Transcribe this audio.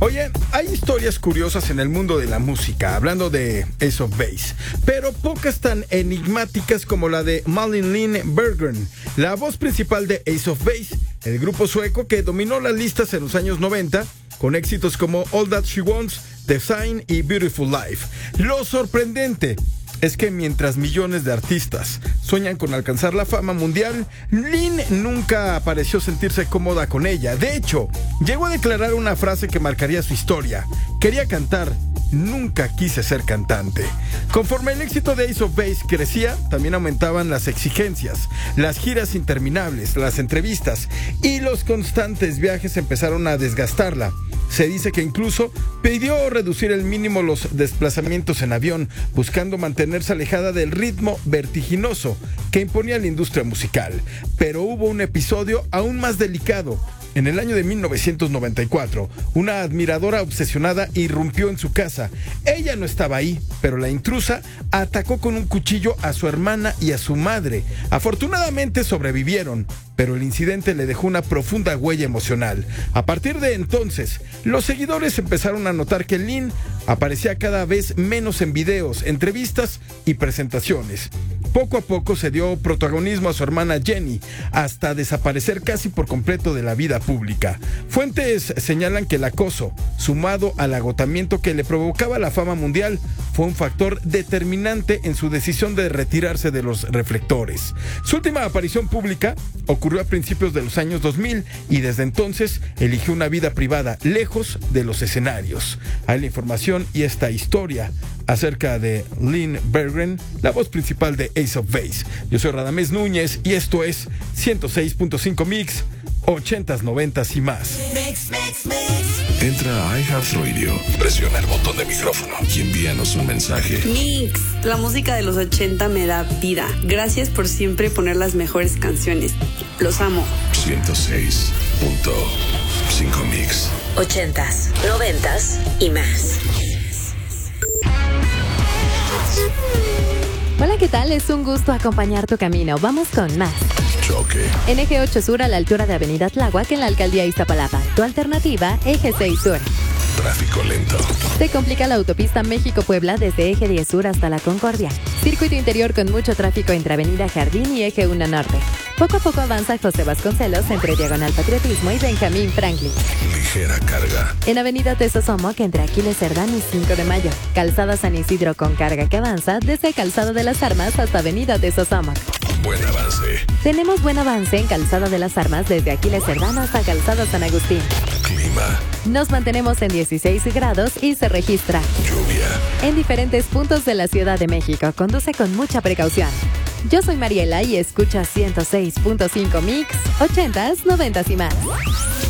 Oye, hay historias curiosas en el mundo de la música, hablando de Ace of Base, pero pocas tan enigmáticas como la de Malin Lindbergren, la voz principal de Ace of Base, el grupo sueco que dominó las listas en los años 90, con éxitos como All That She Wants, The Sign y Beautiful Life. Lo sorprendente es que mientras millones de artistas sueñan con alcanzar la fama mundial, Lynn nunca pareció sentirse cómoda con ella. De hecho, llegó a declarar una frase que marcaría su historia: quería cantar, nunca quise ser cantante. Conforme el éxito de Ace of Base crecía, también aumentaban las exigencias. Las giras interminables, las entrevistas y los constantes viajes empezaron a desgastarla. Se dice que incluso pidió reducir el mínimo los desplazamientos en avión, buscando mantenerse alejada del ritmo vertiginoso que imponía la industria musical. Pero hubo un episodio aún más delicado. En el año de 1994, una admiradora obsesionada irrumpió en su casa. Ella no estaba ahí, pero la intrusa atacó con un cuchillo a su hermana y a su madre. Afortunadamente sobrevivieron, pero el incidente le dejó una profunda huella emocional. A partir de entonces, los seguidores empezaron a notar que Lynn aparecía cada vez menos en videos, entrevistas y presentaciones. Poco a poco se dio protagonismo a su hermana Jenny, hasta desaparecer casi por completo de la vida pública. Fuentes señalan que el acoso, sumado al agotamiento que le provocaba la fama mundial, fue un factor determinante en su decisión de retirarse de los reflectores. Su última aparición pública ocurrió a principios de los años 2000 y desde entonces eligió una vida privada lejos de los escenarios. Hay la información y esta historia acerca de Lindbergren, la voz principal de Ace of Base. Yo soy Radamés Núñez y esto es 106.5 Mix, 80s, 90s y más. Entra a iHeartRadio, presiona el botón de micrófono y envíanos un mensaje. Mix, la música de los 80 me da vida. Gracias por siempre poner las mejores canciones. Los amo. 106.5 Mix. 80s, 90s y más. Hola, ¿qué tal? Es un gusto acompañar tu camino. Vamos con más. Choque. En Eje 8 Sur, a la altura de Avenida Tláhuac, en la Alcaldía Iztapalapa. Tu alternativa, Eje 6 Sur. Tráfico lento. Se complica la autopista México-Puebla desde Eje 10 Sur hasta La Concordia. Circuito interior con mucho tráfico entre Avenida Jardín y Eje 1 Norte. Poco a poco avanza José Vasconcelos entre Diagonal Patriotismo y Benjamín Franklin. Ligera carga. En Avenida Tesosomoc entre Aquiles Cerdán y 5 de Mayo. Calzada San Isidro con carga que avanza desde Calzada de las Armas hasta Avenida Tesosomoc. Buen avance. Tenemos buen avance en Calzada de las Armas desde Aquiles Cerdán hasta Calzada San Agustín. Clima. Nos mantenemos en 16 grados y se registra Lluvia. en diferentes puntos de la Ciudad de México. Conduce con mucha precaución. Yo soy Mariela y escucha 106.5 Mix, 80s, 90s y más.